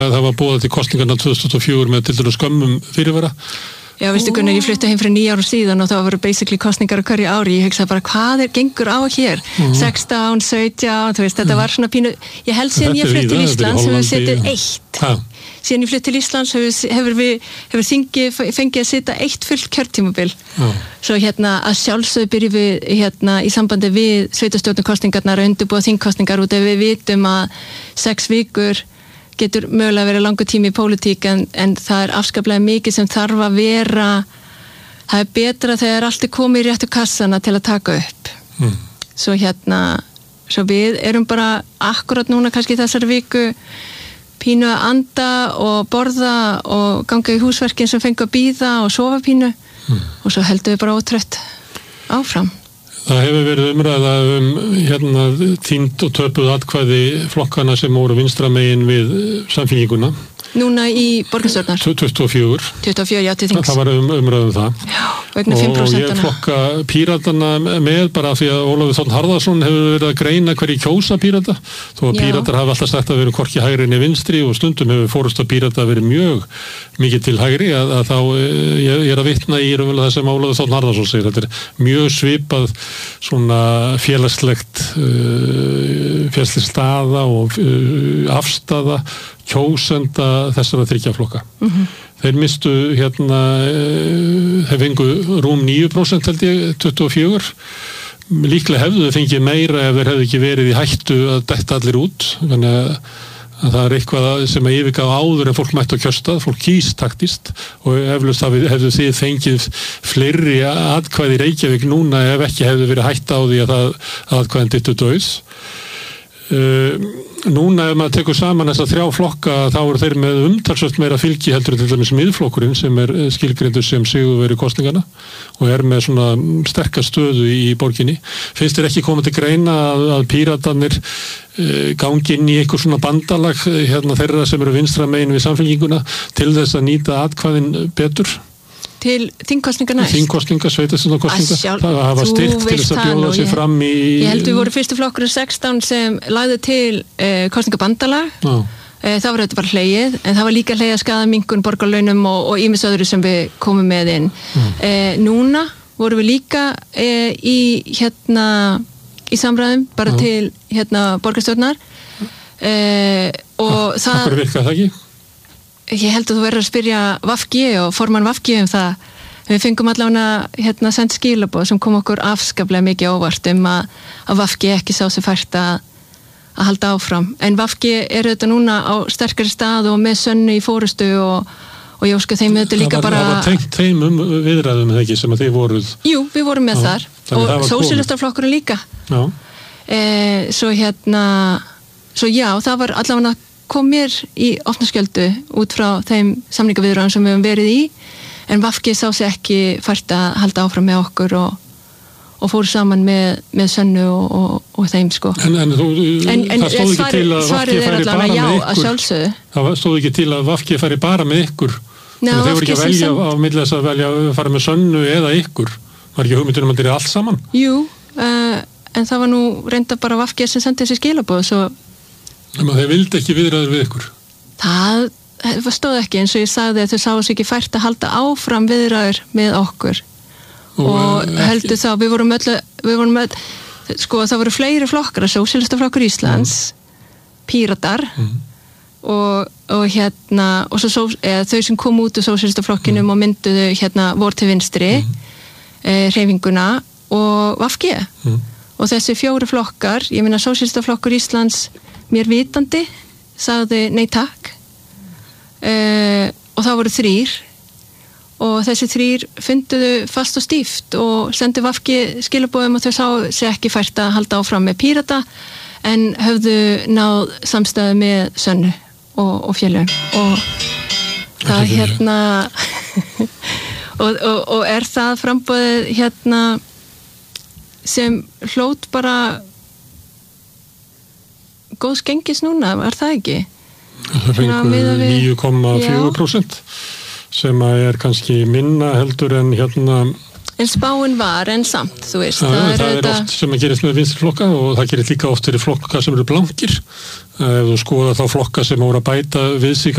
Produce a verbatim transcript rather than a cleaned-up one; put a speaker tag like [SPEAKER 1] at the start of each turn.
[SPEAKER 1] það var boðað til kosningarna tvö þúsund og fjögur með til dæmis skömmum fyrirvara.
[SPEAKER 2] Já, veistu Gunnar, ég flutti heim fyrir níu árum síðan og það voru basically kostningar á hverju ári. Ég hugsaði bara, hvað er gengur á hér? Mm. sextán, sautján, þú veist, þetta mm. var svona pínu... Ég held síðan ég flutti til Íslands hefur við setið eitt. Ha. Síðan ég flutti til Íslands hefur, hefur við hefur þingið fengið að setja eitt fullt kjörtímabil. Ha. Svo hérna að sjálfsögðu byrjum við hérna í sambandi við sveitarstjórnarkosningarnar að undirbúa þingkosningar út ef við vitum að sex vikur getur mögulega verið langur tími í pólitík en, en það er afskaplega mikið sem þarf að vera það er betra þegar allt er komið í réttu kassana til að taka upp mm. svo hérna svo við erum bara akkurat núna kannski þessari viku pínu að anda og borða og ganga í húsverkin sem fengu að bíða og sofa pínu mm. og svo heldum við bara ótrött áfram.
[SPEAKER 1] Það hefur verið umræða um hérna týnd og töpuð atkvæði flokkana sem voru vinstra megin við Samfylkinguna.
[SPEAKER 2] Núna í borgarstjórnar?
[SPEAKER 1] tuttugu og fjögur.
[SPEAKER 2] tuttugu og fjögur, já, til þings.
[SPEAKER 1] Það var um, umræða um það.
[SPEAKER 2] Já, vegna fimm prósent.
[SPEAKER 1] Og ég flokka Píratana með bara því að Ólafur Þ. Harðarson hefur verið að greina hverju kjósa Pírata. Þó að Píratar hafa alltaf sagt að vera hvorki hægri né vinstri og stundum hefur forysta Pírata verið mjög mikið til hægri að, að þá ég, ég er að vitna í það sem Ólafur Þ. Harðarson segir. Þetta er mjög svipað svona félagslegt uh, félagsleg staða og uh, afstaða kjósenda þessara þriggja flokka. Mm-hmm. Þeir mistu hérna þeir fengu rúm níu prósent held ég tuttugu og fjögur. Líklega hefðu þau fengið meira ef þeir hefðu ekki verið í hættu að detta allir út. Þannig að, að það er eitthvað sem að yfirgaf áður en fólk mætti á kjörstað, fólk kýs taktist og eflaust hefðu þið fengið fleiri atkvæði í Reykjavík núna ef ekki hefðu verið hætta á því að það atkvæðin dyttu dauðs. Uh, núna ef maður tekur saman þessa þrjá flokka þá eru þeir með umtalsvert meira fylgi heldur til dæmis miðflokkurinn sem er skilgreindur sem sigurvegari kosningana og er með svona sterka stöðu í borginni. Finnst þér ekki komið til greina að, að Píratarnir uh, gangi inn í eitthvað svona bandalag hérna þeirra sem eru vinstra megin við Samfylkinguna til þess að nýta atkvæðin betur?
[SPEAKER 2] Til þingkostninga næst?
[SPEAKER 1] Þingkostninga, sveitarstjórnarkostninga. Það hafa styrkt til þess að bjóða sig fram í...
[SPEAKER 2] Ég held við voru fyrstu flokkurinn sextán sem lagði til eh, kostningabandalag. Eh, það var þetta bara hlegið, en það var líka hlegið að skaða minnkun, borgarlaunum og, og ýmis öðru sem við komum með inn. Eh, núna vorum við líka eh, í, hérna, í samræðum bara Já. Til hérna, borgarstjórnar. Eh, og það...
[SPEAKER 1] Akkur virka það ekki?
[SPEAKER 2] Ég held að þú verður að spyrja V G og formann V G um það. Við fengum allavega hérna send skilaboð sem kom okkur afskaplega mikið óvart um að, að V G ekki sá sig fært að, að halda áfram. En V G er auðvitað núna á sterkari stað og með Sönnu í fórustu og, og ég óska þeim auðvitað líka bara...
[SPEAKER 1] Það var tengt þeim um viðræðum eða ekki sem að þeir voruð...
[SPEAKER 2] Jú, við vorum með Já, þar og sósíalistaflokkurinn líka.
[SPEAKER 1] Já.
[SPEAKER 2] E, svo hérna... Svo já, það var allavega... kom mér í opnaskjöldu út frá þeim samningaviðræðum sem við höfum verið í en V G sá sig ekki fært að halda áfram með okkur og, og fór saman með, með Sönnu og, og, og þeim sko.
[SPEAKER 1] En, en, þú,
[SPEAKER 2] en, en
[SPEAKER 1] það stóð ekki
[SPEAKER 2] svari,
[SPEAKER 1] til að V G færi bara með ykkur? Það stóð ekki til að V G færi bara með ykkur? Nei, þeir voru ekki að velja sem... á milli þess að velja að fara með Sönnu eða ykkur? Var ekki hugmyndunum að þetta er allt saman?
[SPEAKER 2] Jú, uh, en það var nú reynda bara V G sem sendi þessi skilaboð svo
[SPEAKER 1] Þegar þeir vildi ekki viðræður við ykkur?
[SPEAKER 2] Það stóð ekki eins og ég sagði að þau sáu sig ekki fært að halda áfram viðræður með okkur og, og heldur þá, við vorum öll, við vorum öll sko það voru fleiri flokkar, sósíalistaflokkur Íslands, mm. Píratar mm. og, og hérna og svo eða, þau sem kom út úr sósíalistaflokkinum mm. og mynduðu hérna vor til vinstri mm. e, hreyfinguna og V G mm. og þessi fjóri flokkar, ég meina sósíalistaflokkur Íslands mér vitandi sagði nei takk uh, og það voru þrýr og þessi þrýr funduðu fast og stíft og sendu V G skilaboðum og þau sá sig ekki fært að halda áfram með Pírata en höfðu náð samstæðu með Sönnu og, og félögum og það hérna og, og, og er það framboðið hérna sem hlót bara góðs gengis núna, var það ekki?
[SPEAKER 1] Það fengur níu komma fjögur prósent sem er kannski minna heldur en hérna
[SPEAKER 2] en spáin var en samt, þú veist.
[SPEAKER 1] Já,
[SPEAKER 2] það
[SPEAKER 1] það
[SPEAKER 2] er,
[SPEAKER 1] er
[SPEAKER 2] þetta...
[SPEAKER 1] oft sem að gerist með vinstri flokka og það gerist líka oft fyrir flokka sem eru blankir. Ef þú skoða þá flokka sem voru að bæta við sig